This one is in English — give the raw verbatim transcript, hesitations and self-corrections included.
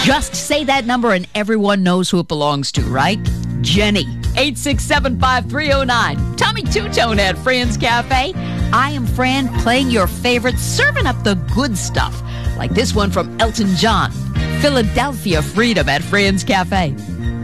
Just say that number and everyone knows who it belongs to, right? Jenny, eight six seven, five three zero nine. Tommy Two-Tone at Fran's Cafe. I am Fran, playing your favorites, serving up the good stuff. Like this one from Elton John. Philadelphia Freedom at Fran's Cafe.